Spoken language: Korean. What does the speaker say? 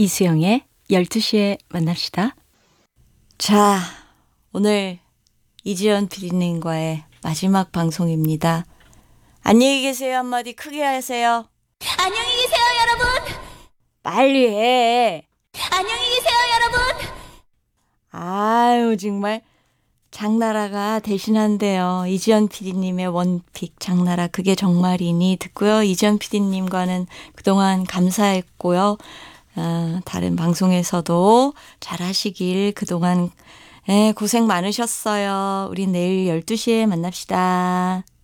이수영의 12시에 만납시다. 자, 오늘 이지연 PD님과의 마지막 방송입니다. 안녕히 계세요 한마디 크게 하세요. 안녕히 계세요, 여러분. 빨리 해. 안녕히 계세요, 여러분. 아유 정말 장나라가 대신한대요. 이지연 PD님의 원픽 장나라 그게 정말이니 듣고요. 이지연 PD님과는 그동안 감사했고요. 다른 방송에서도 잘하시길 그동안 고생 많으셨어요. 우리 내일 12시에 만납시다.